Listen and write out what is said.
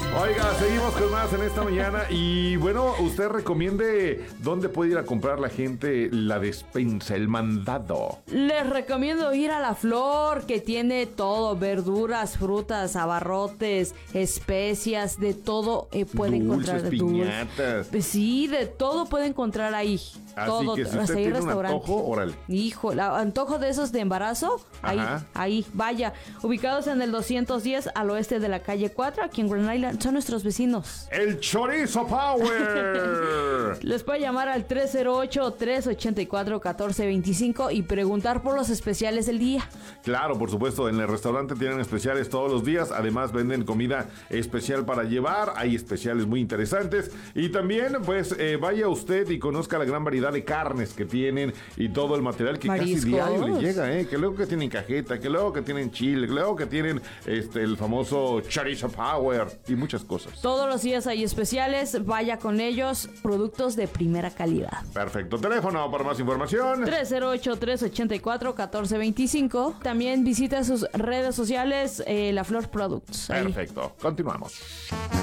Oiga, seguimos con más en esta mañana y bueno, usted recomiende dónde puede ir a comprar la gente la despensa, el mandado. Les recomiendo ir a La Flor, que tiene todo, verduras, frutas, abarrotes, especias, de todo puede encontrar. Dulces, piñatas. Sí, de todo puede encontrar ahí. Así todo, que si usted tiene un antojo, órale. Hijo, antojo de esos de embarazo, ahí, vaya. Ubicados en el 210 al oeste de la calle 4, aquí en Grand Island, son nuestros vecinos. ¡El Chorizo Power! Les puede llamar al 308-384-1425 y preguntar por los especiales del día. Claro, por supuesto, en el restaurante tienen especiales todos los días. Además, venden comida especial para llevar. Hay especiales muy interesantes. Y también, pues, vaya usted y conozca la gran variedad de carnes que tienen y todo el material que Mariscos. casi diario le llega, que luego que tienen cajeta, que luego que tienen chile, que luego que tienen el famoso Chorizo Power y muchas cosas. Todos los días hay especiales, vaya con ellos, productos de primera calidad. Perfecto. Teléfono para más información. 308-384-1425. También visita sus redes sociales, La Flor Products. Perfecto. Continuamos.